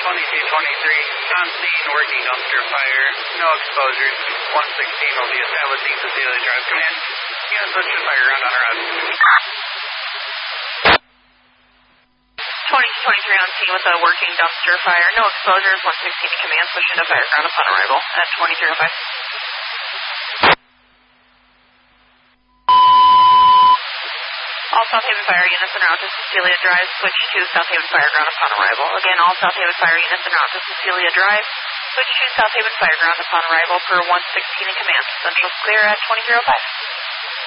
2223, on scene, working dumpster fire, no exposures. 116 will be establishing Cecilia Drive. Command. Units push the fire ground on our route. 2223 on scene with a working dumpster fire, no exposures. 116 to command, push into fire ground upon arrival at 2305. All South Haven Fire units en route to Cecilia Drive, switch to South Haven Fire Ground upon arrival. Again, all South Haven Fire units en route to Cecilia Drive, switch to South Haven Fire Ground upon arrival for 116 in command. Central's clear at 2305.